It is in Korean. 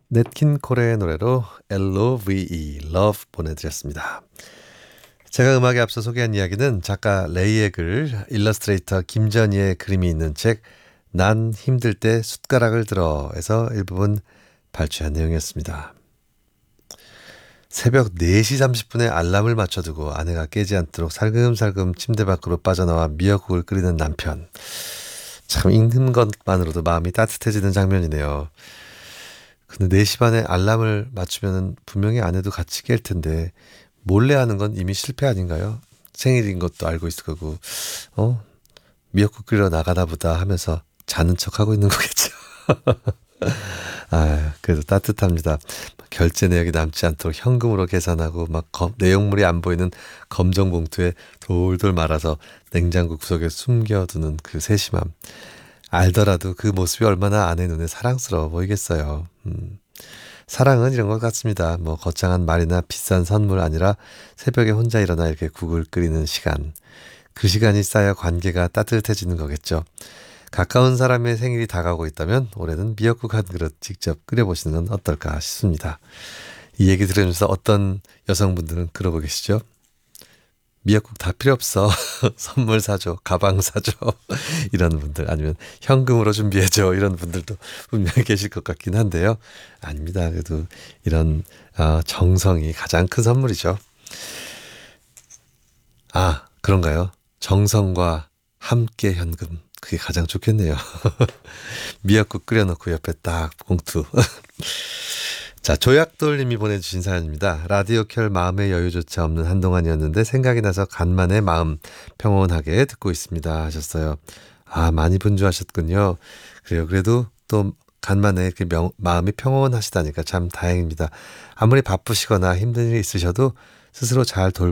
넷킨 콜의 노래로 LOVE, Love 보내드렸습니다. 제가 음악에 앞서 소개한 이야기는 작가 레이의 글, 일러스트레이터 김전희의 그림이 있는 책 난 힘들 때 숟가락을 들어에서 일부분 발췌한 내용이었습니다. 새벽 4시 30분에 알람을 맞춰두고 아내가 깨지 않도록 살금살금 침대 밖으로 빠져나와 미역국을 끓이는 남편. 참 읽는 것만으로도 마음이 따뜻해지는 장면이네요. 근데 4시 반에 알람을 맞추면 분명히 아내도 같이 깰 텐데 몰래 하는 건 이미 실패 아닌가요? 생일인 것도 알고 있을 거고 미역국 끓이러 나가나 보다 하면서 자는 척하고 있는 거겠죠. 아, 그래도 따뜻합니다. 결제 내역이 남지 않도록 현금으로 계산하고 막 내용물이 안 보이는 검정 봉투에 돌돌 말아서 냉장고 구석에 숨겨두는 그 세심함. 알더라도 그 모습이 얼마나 아내 눈에 사랑스러워 보이겠어요. 사랑은 이런 것 같습니다. 뭐 거창한 말이나 비싼 선물 아니라 새벽에 혼자 일어나 이렇게 국을 끓이는 시간. 그 시간이 쌓여 관계가 따뜻해지는 거겠죠. 가까운 사람의 생일이 다가오고 있다면 올해는 미역국 한 그릇 직접 끓여보시는 건 어떨까 싶습니다. 이 얘기 들으면서 어떤 여성분들은 그러고 계시죠? 미역국 다 필요 없어. 선물 사줘. 가방 사줘. 이런 분들 아니면 현금으로 준비해줘. 이런 분들도 분명히 계실 것 같긴 한데요. 아닙니다. 그래도 이런 정성이 가장 큰 선물이죠. 아, 그런가요? 정성과 함께 현금. 그게 가장 좋겠네요. 미역국 끓여놓고 옆에 딱 봉투. 자, 조약돌님이 보내주신 사연입니다. 라디오 켤 마음의 여유조차 없는 한동안이었는데 생각이 나서 간만에 마음 평온하게 듣고 있습니다 하셨어요. 아, 많이 분주하셨군요. 그래요. 그래도 또 간만에 이렇게 마음이 평온하시다니까 참 다행입니다. 아무리 바쁘시거나 힘든 일이 있으셔도 스스로 잘